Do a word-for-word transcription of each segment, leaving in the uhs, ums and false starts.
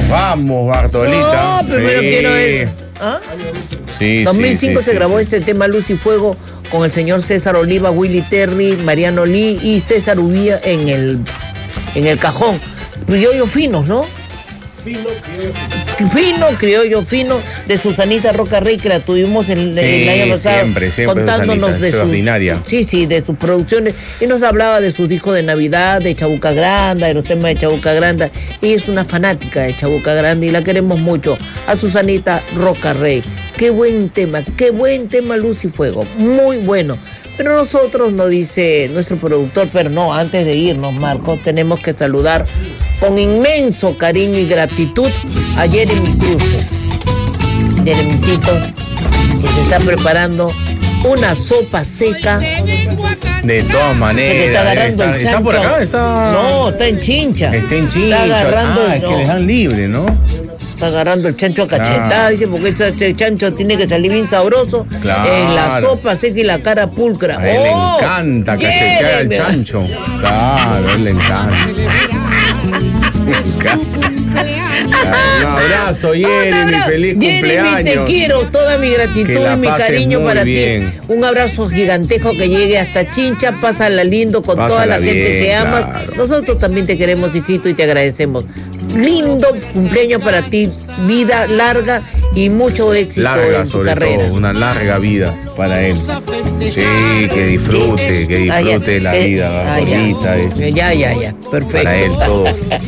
vamos, Bartolita. No, primero sí. quiero ir. ¿Ah? Sí, dos mil cinco sí, se sí, grabó sí. este tema Luz y Fuego con el señor César Oliva, Willy Terry, Mariano Lee y César Ubía en el, en el cajón. Criollos finos, ¿no? Fino, criollo. Fino, criollo fino, de Susanita Roca Rey, que la tuvimos el, Sí, el año pasado. siempre, siempre contándonos Susanita, de sus, extraordinaria. sí, sí, de sus producciones. Y nos hablaba de sus discos de Navidad, de Chabuca Granda, de los temas de Chabuca Granda. Ella es una fanática de Chabuca Granda y la queremos mucho. A Susanita Roca Rey. Qué buen tema, qué buen tema Luz y Fuego. Muy bueno. Pero nosotros, nos dice nuestro productor, pero no, antes de irnos, Marco, tenemos que saludar con inmenso cariño y gratitud a Jeremy Cruces. Jeremicito, que se está preparando una sopa seca. De todas maneras. Que está agarrando está, el está chancho. por acá, está. No, está en Chincha. Está en Chincha. Está agarrando, ah, es no, que les dan libre, ¿no? está agarrando el chancho a cachetada, Ah. dice, porque este, este chancho tiene que salir bien sabroso. Claro. En la sopa seca y la cara pulcra. A él ¡Oh! le encanta cachetear al Jeremy. chancho. Claro, a él le encanta. Le encanta. Un abrazo, Jeremy, Un feliz Jeremy, cumpleaños. te quiero, toda mi Que gratitud la y mi pases cariño muy para bien. ti. Un abrazo gigantesco que llegue hasta Chincha, pásala lindo con Pásala toda la gente bien, que amas. claro. Nosotros también te queremos, hijito, y te agradecemos. Lindo cumpleaños para ti, vida larga y mucho éxito Larga, en tu sobre carrera. todo, una larga vida para él. Sí, que disfrute, que Ah, ya, disfrute de la eh, vida, ah, ya. Bartolita. es Ya, ya, ya, perfecto. Para él todo.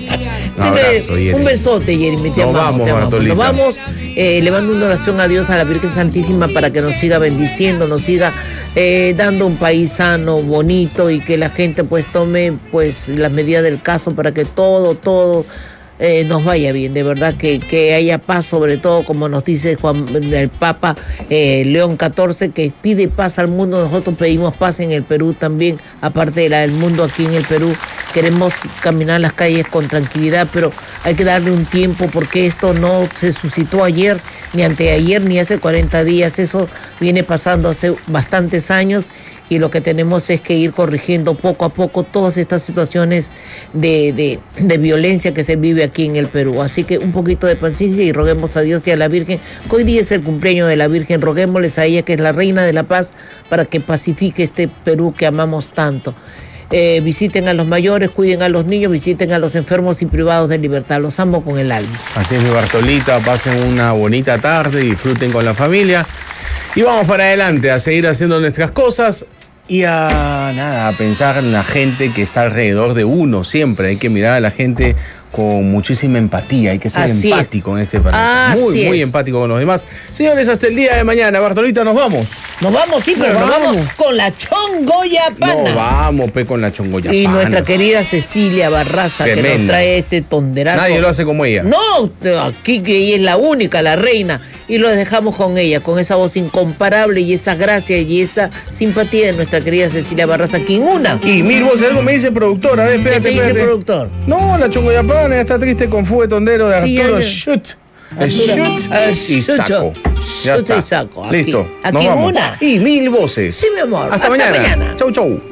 Un abrazo, Jeremy. Un besote, Jeremy. Te Nos amamos, vamos, te amamos. Bartolita. Nos vamos. Eh, le mando una oración a Dios, a la Virgen Santísima, para que nos siga bendiciendo, nos siga eh, dando un país sano, bonito, y que la gente pues tome pues las medidas del caso para que todo, todo eh, nos vaya bien. De verdad que, que haya paz, sobre todo como nos dice Juan el Papa eh, León catorce, que pide paz al mundo. Nosotros pedimos paz en el Perú también, aparte de la del mundo aquí en el Perú. Queremos caminar las calles con tranquilidad, pero hay que darle un tiempo porque esto no se suscitó ayer, ni anteayer, ni hace cuarenta días. Eso viene pasando hace bastantes años y lo que tenemos es que ir corrigiendo poco a poco todas estas situaciones de, de, de violencia que se vive aquí en el Perú. Así que un poquito de paciencia y roguemos a Dios y a la Virgen, que hoy día es el cumpleaños de la Virgen. Roguémosles a ella, que es la reina de la paz, para que pacifique este Perú que amamos tanto. Eh, visiten a los mayores, cuiden a los niños, visiten a los enfermos y privados de libertad. Los amo con el alma. Así es, mi Bartolita, pasen una bonita tarde, disfruten con la familia y vamos para adelante a seguir haciendo nuestras cosas y a nada, a pensar en la gente que está alrededor de uno siempre. Hay que mirar a la gente con muchísima empatía, hay que ser Así empático es. en este planeta. Así muy, muy es. empático con los demás. Señores, hasta el día de mañana. Bartolita, nos vamos. Nos vamos, sí, pero Nos nos vamos, vamos. con la chongoyapana. No vamos, pe, con la chongoyapana. Y nuestra querida Cecilia Barraza, que Tremenda. nos trae este tonderazo. Nadie lo hace como ella. No, aquí que ella es la única, la reina. Y lo dejamos con ella, con esa voz incomparable y esa gracia y esa simpatía de nuestra querida Cecilia Barraza, quien una. Y mil voces, algo me dice productor. A ver, ¿Qué espérate, te dice espérate. productor? No, la chongoyapana está triste con Fugue Tondero de Sí, Arturo ya, ya. Shoot. El Arturo, shoot eh, y shoot, saco. Ya shoot y está. saco, aquí. Listo. Aquí nos vamos. una. Y mil voces. Sí, mi amor. Hasta, Hasta mañana. mañana. Chau, chau.